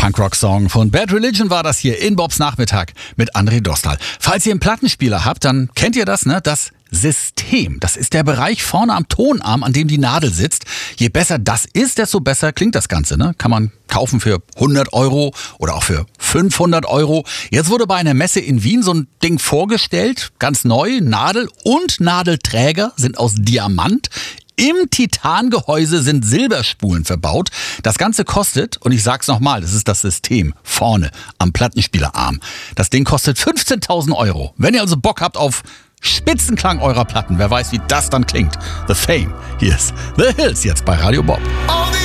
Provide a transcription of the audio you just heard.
Punkrock-Song von Bad Religion war das hier in Bobs Nachmittag mit André Dostal. Falls ihr einen Plattenspieler habt, dann kennt ihr das, ne? Das System. Das ist der Bereich vorne am Tonarm, an dem die Nadel sitzt. Je besser das ist, desto besser klingt das Ganze, ne? Kann man kaufen für 100 Euro oder auch für 500 Euro. Jetzt wurde bei einer Messe in Wien so ein Ding vorgestellt, ganz neu. Nadel und Nadelträger sind aus Diamant. Im Titangehäuse sind Silberspulen verbaut. Das Ganze kostet, und ich sag's nochmal, das ist das System vorne am Plattenspielerarm. Das Ding kostet 15.000 Euro. Wenn ihr also Bock habt auf Spitzenklang eurer Platten, wer weiß, wie das dann klingt. The Fame. Hier ist The Hills jetzt bei Radio Bob.